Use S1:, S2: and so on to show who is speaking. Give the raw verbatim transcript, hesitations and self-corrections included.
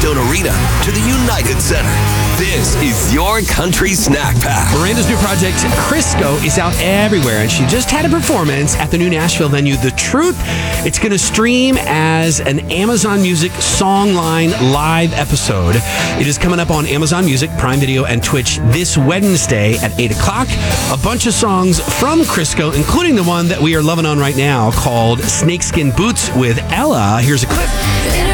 S1: Bridgestone Arena to the United Center. This is your country snack pack.
S2: Miranda's new project, Crisco, is out everywhere, and she just had a performance at the new Nashville venue, The Truth. It's going to stream as an Amazon Music Songline live episode. It is coming up on Amazon Music, Prime Video, and Twitch this Wednesday at eight o'clock. A bunch of songs from Crisco, including the one that we are loving on right now called Snakeskin Boots with Ella. Here's a clip.